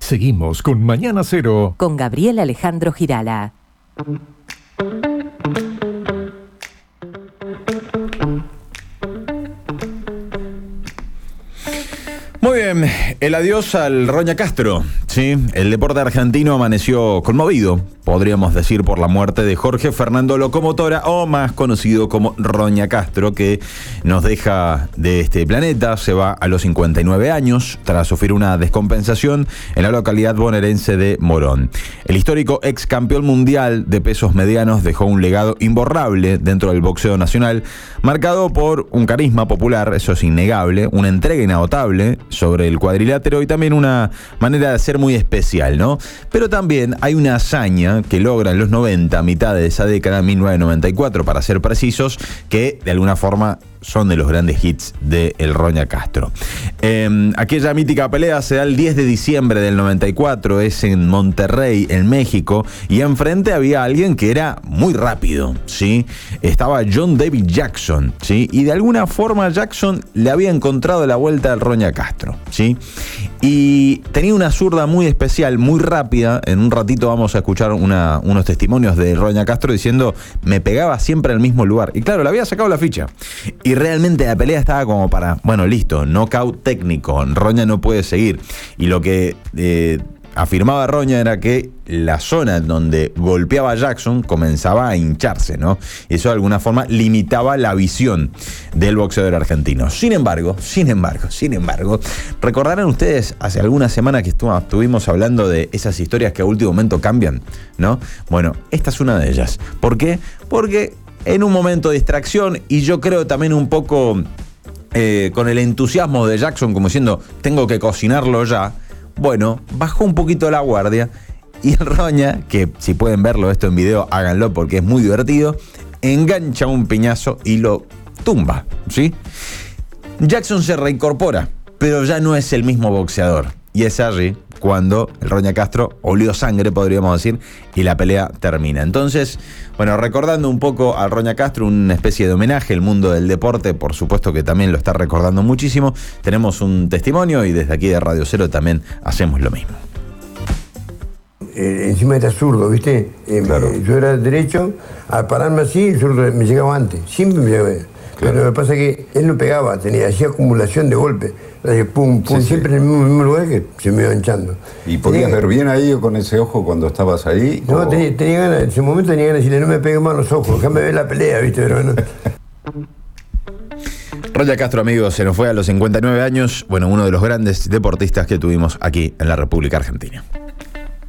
Seguimos con Mañana Cero. Con Gabriel Alejandro Girala. Muy bien, el adiós al Roña Castro, ¿sí? El deporte argentino amaneció conmovido, podríamos decir, por la muerte de Jorge Fernando Locomotora, o más conocido como Roña Castro, que nos deja de este planeta, se va a los 59 años, tras sufrir una descompensación en la localidad bonaerense de Morón. El histórico ex campeón mundial de pesos medianos dejó un legado imborrable dentro del boxeo nacional, marcado por un carisma popular, eso es innegable, una entrega inagotable sobre el cuadrilátero y también una manera de ser muy especial, ¿no? Pero también hay una hazaña que logra en los 90, a mitad de esa década, 1994 para ser precisos, que de alguna forma son de los grandes hits de el Roña Castro. Aquella mítica pelea se da el 10 de diciembre del 94, es en Monterrey, en México, y enfrente había alguien que era muy rápido, ¿sí? Estaba John David Jackson, ¿sí? Y de alguna forma Jackson le había encontrado la vuelta al Roña Castro, ¿sí? Y tenía una zurda muy especial, muy rápida. En un ratito vamos a escuchar unos testimonios de Roña Castro diciendo, me pegaba siempre al mismo lugar. Y claro, le había sacado la ficha. Y realmente la pelea estaba como para, bueno, listo, knockout técnico, Roña no puede seguir. Y lo que afirmaba Roña era que la zona donde golpeaba a Jackson comenzaba a hincharse, ¿no? Eso de alguna forma limitaba la visión del boxeador argentino. Sin embargo, recordarán ustedes hace algunas semanas que estuvimos hablando de esas historias que a último momento cambian, ¿no? Bueno, esta es una de ellas. ¿Por qué? Porque en un momento de distracción, y yo creo también un poco con el entusiasmo de Jackson, como diciendo, tengo que cocinarlo ya, bueno, bajó un poquito la guardia y el Roña, que si pueden verlo esto en video, háganlo porque es muy divertido, engancha un piñazo y lo tumba, ¿sí? Jackson se reincorpora, pero ya no es el mismo boxeador. Y es allí cuando el Roña Castro olió sangre, podríamos decir, y la pelea termina. Entonces, bueno, recordando un poco al Roña Castro, una especie de homenaje, el mundo del deporte, por supuesto que también lo está recordando muchísimo. Tenemos un testimonio y desde aquí de Radio Cero también hacemos lo mismo. Encima era zurdo, ¿viste? Claro. Yo era derecho, al pararme así, el zurdo me llegaba antes, siempre me llegaba. Claro. Pero lo que pasa es que él no pegaba, hacía acumulación de golpes. Pum, pum, sí, siempre en el mismo lugar que se me iba hinchando. ¿Y podías ver bien ahí con ese ojo cuando estabas ahí? No, tenía ganas, en ese momento tenía ganas de decirle, no me pegues más los ojos, déjame ver la pelea, ¿viste? Pero no. Roña Castro, amigos, se nos fue a los 59 años, bueno, uno de los grandes deportistas que tuvimos aquí en la República Argentina.